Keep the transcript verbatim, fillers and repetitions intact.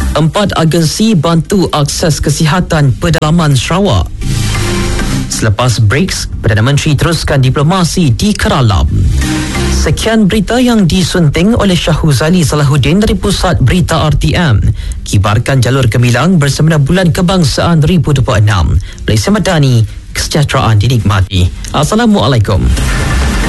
Empat agensi bantu akses kesihatan pedalaman Sarawak. Selepas BRICS, Perdana Menteri teruskan diplomasi di Keralam. Sekian berita yang disunting oleh Syahuzali Salahuddin dari Pusat Berita R T M. Kibarkan jalur gemilang bersama Bulan Kebangsaan dua ribu dua puluh enam. Malaysia Madani, kesejahteraan dinikmati. Assalamualaikum.